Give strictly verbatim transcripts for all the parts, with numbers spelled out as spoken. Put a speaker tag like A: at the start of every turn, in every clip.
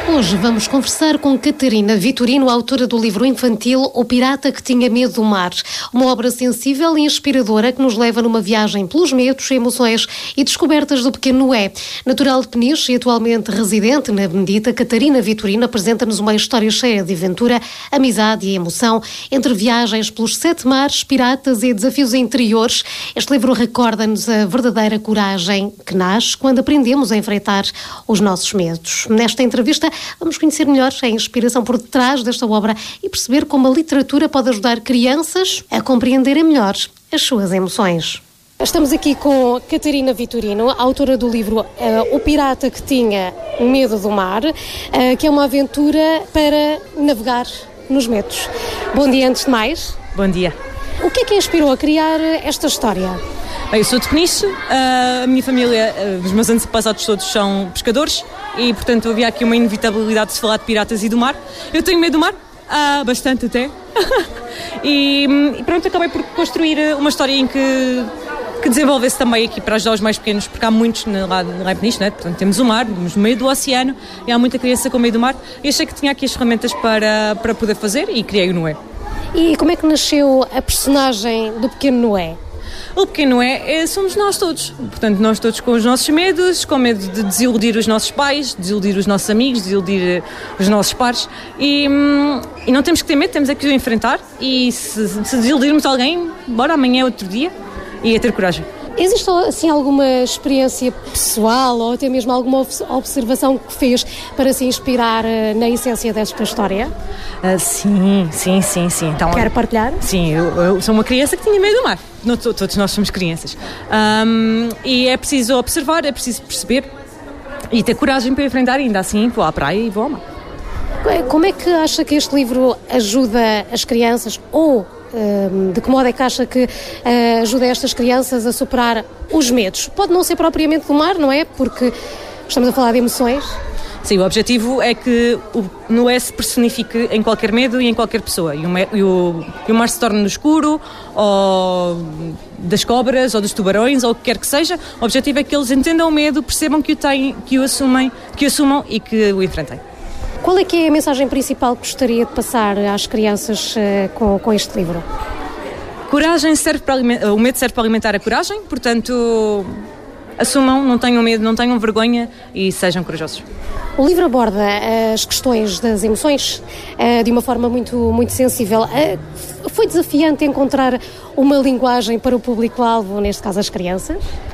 A: Hoje vamos conversar com Catarina Vitorino, autora do livro infantil O Pirata que Tinha Medo do Mar. Uma obra sensível e inspiradora que nos leva numa viagem pelos medos, emoções e descobertas do pequeno Noé. Natural de Peniche e atualmente residente na Benedita, Catarina Vitorino apresenta-nos uma história cheia de aventura, amizade e emoção, entre viagens pelos sete mares, piratas e desafios interiores. Este livro recorda-nos a verdadeira coragem que nasce quando aprendemos a enfrentar os nossos medos. Nesta entrevista, vamos conhecer melhor a inspiração por detrás desta obra e perceber como a literatura pode ajudar crianças a compreenderem melhor as suas emoções. Estamos aqui com Catarina Vitorino, autora do livro uh, O Pirata que Tinha Medo do Mar, uh, que é uma aventura para navegar nos medos. Bom dia antes de mais.
B: Bom dia.
A: O que é que a inspirou a criar esta história?
B: Bem, eu sou de Peniche, a minha família, os meus antepassados todos são pescadores e, portanto, havia aqui uma inevitabilidade de se falar de piratas e do mar. Eu tenho medo do mar, ah, bastante até, e, e pronto, acabei por construir uma história em que, que desenvolvesse também aqui para ajudar os mais pequenos, porque há muitos lá, lá em Peniche, né? Portanto, temos o mar, temos no meio do oceano e há muita criança com medo do mar, e achei que tinha aqui as ferramentas para, para poder fazer e criei o Noé.
A: E como é que nasceu a personagem do pequeno Noé?
B: O pequeno Noé é, somos nós todos, portanto nós todos com os nossos medos, com medo de desiludir os nossos pais, desiludir os nossos amigos, desiludir os nossos pares e, e não temos que ter medo, temos é que o enfrentar e se, se desiludirmos alguém, bora, amanhã é outro dia e é ter coragem.
A: Existe assim alguma experiência pessoal ou até mesmo alguma observação que fez para se inspirar na essência desta história?
B: Uh, sim, sim, sim, sim. Então,
A: quer partilhar?
B: Sim, eu, eu sou uma criança que tinha medo do mar. Não, todos nós somos crianças. Um, e é preciso observar, é preciso perceber e ter coragem para enfrentar. E ainda assim vou à praia e vou ao mar.
A: Como é que acha que este livro ajuda as crianças ou de que modo é que acha que uh, ajuda estas crianças a superar os medos? Pode não ser propriamente do mar, não é? Porque estamos a falar de emoções.
B: Sim, o objetivo é que o Noé se personifique em qualquer medo e em qualquer pessoa. E o, e o, e o mar se torne no escuro, ou das cobras, ou dos tubarões, ou o que quer que seja. O objetivo é que eles entendam o medo, percebam que o têm, que o assumem, que o assumam e que o enfrentem.
A: Qual é que é a mensagem principal que gostaria de passar às crianças uh, com, com este livro?
B: Coragem serve para alimentar, o medo serve para alimentar a coragem, portanto, assumam, não tenham medo, não tenham vergonha e sejam corajosos.
A: O livro aborda as questões das emoções uh, de uma forma muito, muito sensível. Uh, foi desafiante encontrar uma linguagem para o público-alvo, neste caso as crianças?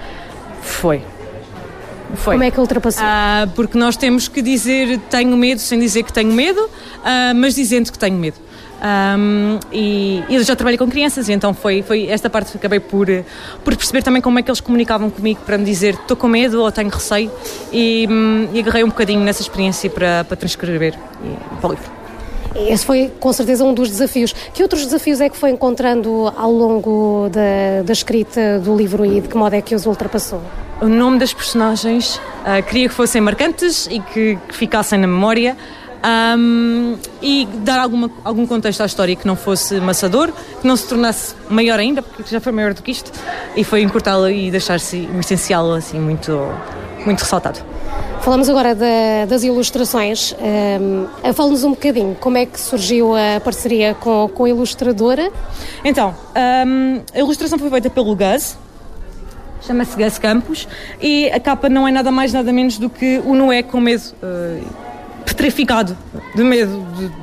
B: Foi. Foi.
A: Como é que ultrapassou?
B: Ah, porque nós temos que dizer tenho medo sem dizer que tenho medo, ah, mas dizendo que tenho medo. Um, e, e eu já trabalhei com crianças e então foi, foi esta parte que acabei por, por perceber também como é que eles comunicavam comigo para me dizer estou com medo ou tenho receio e, e agarrei um bocadinho nessa experiência para, para transcrever e, para o livro.
A: Esse foi com certeza um dos desafios. Que outros desafios é que foi encontrando ao longo da, da escrita do livro e de que modo é que os ultrapassou?
B: O nome das personagens uh, queria que fossem marcantes e que, que ficassem na memória um, e dar alguma, algum contexto à história que não fosse maçador, que não se tornasse maior ainda, porque já foi maior do que isto, e foi encurtá-lo e deixar-se o essencial assim, muito, muito ressaltado.
A: Falamos agora da, das ilustrações. Um, Fala-nos um bocadinho como é que surgiu a parceria com, com a ilustradora.
B: Então, um, a ilustração foi feita pelo Gus, chama-se Gus Campos, e a capa não é nada mais nada menos do que o Noé com medo, uh, petrificado de medo de,